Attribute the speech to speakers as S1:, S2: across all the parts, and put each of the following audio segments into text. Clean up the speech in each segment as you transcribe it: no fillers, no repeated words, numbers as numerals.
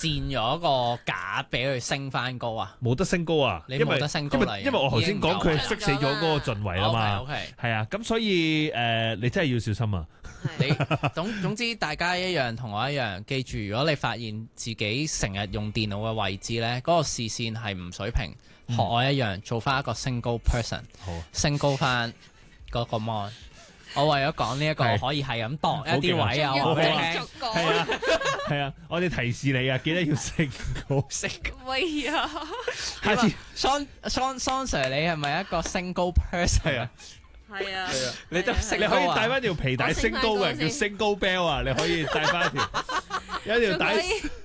S1: 佔咗個架俾佢升翻高啊？
S2: 冇得升高啊！
S1: 你冇得升高啦，
S2: 因為我頭先講佢係 fix 死咗嗰個盡位啦嘛。
S1: OK，
S2: 係啊，咁所以你真係要小心啊！
S1: 你總之大家一樣同我一樣，記住如果你發現自己成日用電腦嘅位置咧，嗰個視線係唔水平，學我一樣做翻一個 single person， 升高翻嗰個 mon。我為咗講呢一個可以係咁度一啲位啊，我俾你
S2: 係啊，我哋提示你啊，記得要升高。
S3: 喂啊！
S2: 下次
S1: Son Sir， 你係咪一個 single person 啊？
S3: 係啊，
S1: 你都識
S2: 你可以帶翻條皮帶升高嘅，叫 single bell 啊！你可以帶翻有一條帶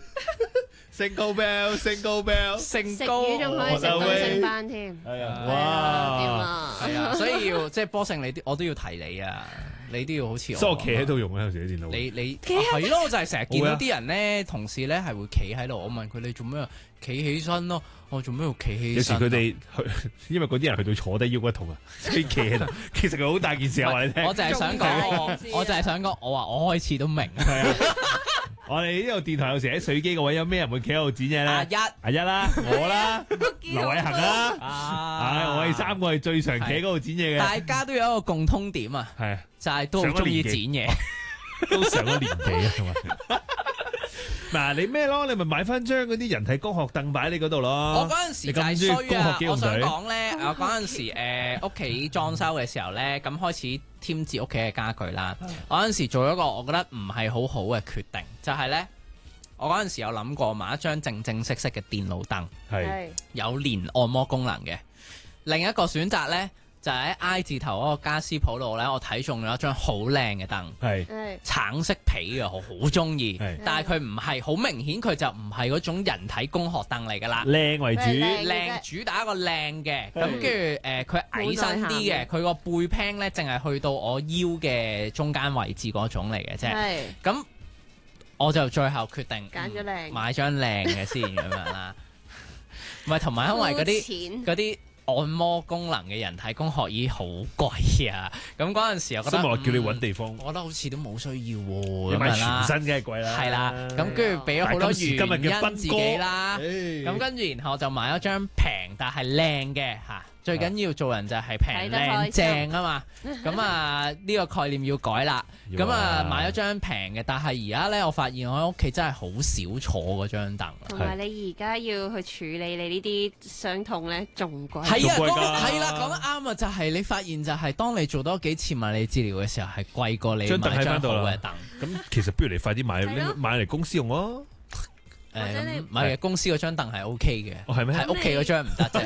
S2: single bell，single bell，
S3: 食魚仲可以食到升班添。
S2: 係啊，
S3: 哇！點
S2: 哇！
S3: 啊？
S1: 係啊，所以要即係波勝我都要提你啊！你都要好似我，
S2: 所以我企喺度用咧，有時啲電腦。
S1: 你係咯，我就係成日見到啲人咧，同事咧係會企喺度。我問佢你做咩啊？企起身咯。我做咩要企起身？
S2: 有時佢哋去，因為嗰啲人去到坐低腰骨痛啊，所以企喺度。其實佢好大件事啊，話你聽。
S1: 我就係想講，我就係想講，我話我開始都明。
S2: 係啊，我哋呢度電台有時喺水機個位有咩人會企喺度剪嘢咧？阿一啦，我啦，劉偉恒啦，我哋三個係最常企喺嗰度剪嘢嘅。
S1: 大家都有一個共通點啊，
S2: 係
S1: 就係都好中意剪嘢，
S2: 都上咗年紀啊，係嘛？嗱，你咩咯？你咪買翻張嗰啲人體工學凳擺喺你嗰度咯。
S1: 我嗰陣時就係衰啊！我想講咧，我嗰陣時屋企裝修嘅時候咧，咁開始添置屋企嘅家具啦。我嗰陣時做咗一個我覺得唔係好好嘅決定，就係咧，我嗰陣時有諗過買一張正式嘅電腦凳，
S2: 係
S1: 有連按摩功能嘅。另一個選擇咧，就喺 I 字頭嗰個家私鋪度咧，我睇中咗一張好靚嘅凳，
S2: 係
S1: 橙色皮嘅，我好中意。
S2: 係
S1: 但係佢唔係好明顯，佢就唔係嗰種人體工學凳嚟㗎啦。
S2: 靚為主，
S1: 靚主打一個靚嘅，咁跟住佢矮身啲嘅，佢個背 pan 咧淨係去到我腰嘅中間位置嗰種嚟嘅啫。咁我就最後決定
S3: 揀咗靚，
S1: 買張靚嘅先咁樣啦。唔係同埋因為嗰啲按摩功能嘅人體工學椅好貴啊！咁嗰陣時我覺得，
S2: 所以我叫你揾地方，
S1: 我覺得好似都冇需要喎。
S2: 你買全身嘅係貴啦，
S1: 係啦。咁跟住俾咗好多原因自己啦。咁跟住然後就買咗張平但係靚嘅嚇。最緊要做人就係平靚正啊嘛，咁啊呢個概念要改啦，咁啊買咗張平嘅，但係而家咧我發現我喺屋企真係好少坐嗰張凳，
S3: 同埋你而家要去處理你呢啲傷痛咧，仲貴。
S1: 係啊，係啦，講得啱啊，就係你發現就係當你做多幾次物理治療嘅時候，係貴過你買張好嘅凳。
S2: 咁其實不如你快啲買嚟公司用咯。
S1: 唔係嘅，公司嗰張凳係 O K 嘅，
S2: 係咩？
S1: 喺屋企嗰張唔得啫。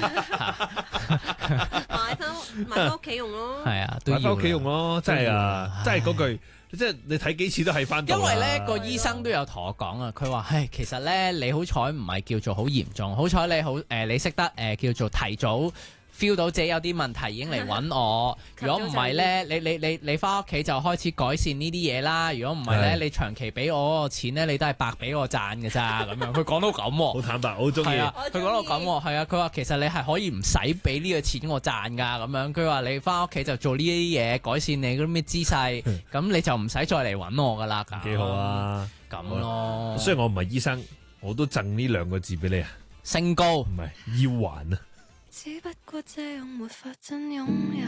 S3: 買翻屋企用咯。
S1: 係啊，
S2: 買翻屋企用咯，真係啊，真係嗰句，即係你睇幾次都係翻到。
S1: 因為咧個醫生都有同我講啊，佢話：唉，其實咧你好彩唔係叫做好嚴重，好彩你好你識得叫做提早 feel 到自己有啲問題已經嚟揾我。如果唔係咧，你翻屋企就開始改善呢啲嘢啦。如果唔係咧，你長期俾我嗰個錢咧，你都係白俾我賺嘅咋咁樣。佢講到咁喎，
S2: 好坦白，好中意。
S1: 佢講到咁喎，係啊。佢話其實你係可以唔使俾呢個錢我賺㗎咁樣。佢話你翻屋企就做呢啲嘢，改善你嗰啲咩姿勢，咁你就唔使再嚟揾我㗎啦。
S2: 幾好啊，
S1: 咁咯。雖
S2: 然我唔係醫生，我都贈呢兩個字俾你啊，
S1: 升高
S2: 唔係腰環啊。
S4: 只不過這樣沒法真擁有，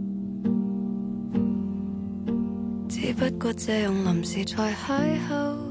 S4: 只不過這樣臨時才邂逅。